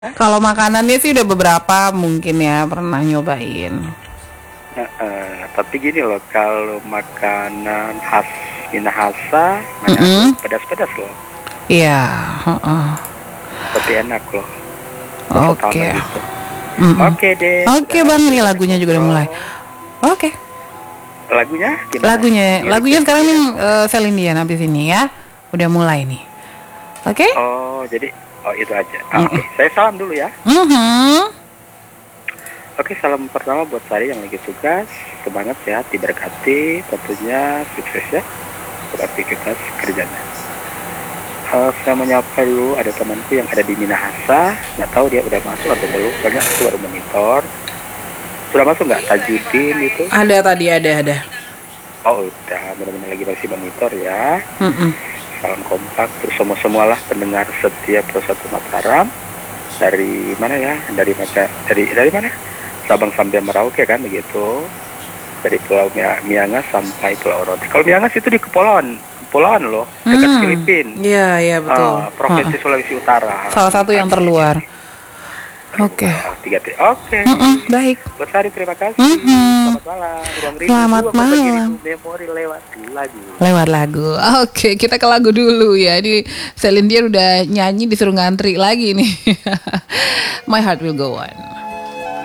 Kalau makanannya sih udah beberapa mungkin ya pernah nyobain. Tapi gini loh, kalau makanan khas Minahasa, Mm-mm. Manado, pedas-pedas loh. Iya, heeh. Tapi enak loh, Oke. pertama gitu. Mm-mm. Oke deh, Oke udah bang, nih selesai lagunya juga udah mulai. ngobrol. Oke, Lagunya gimana? lagunya Di-request sekarang lagi nih ya? Celine Dion habis ini ya. Udah mulai nih. Oke? Oh, jadi, oh itu aja. Oke, Mm-mm. saya salam dulu ya. Mhm. Oke, salam pertama buat saya yang lagi tugas. Semangat, sehat, diberkati. Tentunya sukses ya untuk aktivitas kerjanya. Saya menyapa dulu ada temanku yang ada di Minahasa. Nggak tahu dia udah masuk atau belum. Soalnya aku baru monitor. Sudah masuk nggak Tajudin itu? Ada tadi ada. Oh udah, benar-benar lagi masih monitor ya. Mm-mm. Salam kompak. Terus semualah pendengar setiap Satu Mataram. Dari mana ya? Dari mana? Sabang sampai Merauke kan begitu. Dari Pulau Miangas sampai Pulau Rote. Kalau Miangas itu di kepulauan loh, dekat Filipina. Iya betul. Provinsi Sulawesi Utara. Salah satu yang terluar. Oke. 3T. Oke. Baik. Buat Sari terima kasih. Mhm. Selamat malam. Ruang rindu Selamat aku bagi malam. rindu memori lewat lagu. Lewat lagu. Oke, kita ke lagu dulu ya. Ini Celine Dion udah nyanyi disuruh ngantri lagi nih. My Heart Will Go On.